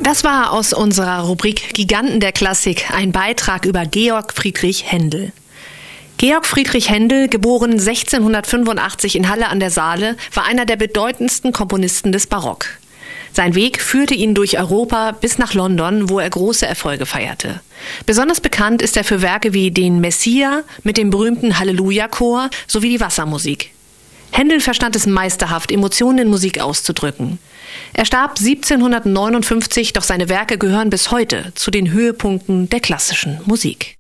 Das war aus unserer Rubrik Giganten der Klassik ein Beitrag über Georg Friedrich Händel. Georg Friedrich Händel, geboren 1685 in Halle an der Saale, war einer der bedeutendsten Komponisten des Barock. Sein Weg führte ihn durch Europa bis nach London, wo er große Erfolge feierte. Besonders bekannt ist er für Werke wie den Messia mit dem berühmten Halleluja-Chor sowie die Wassermusik. Händel verstand es meisterhaft, Emotionen in Musik auszudrücken. Er starb 1759, doch seine Werke gehören bis heute zu den Höhepunkten der klassischen Musik.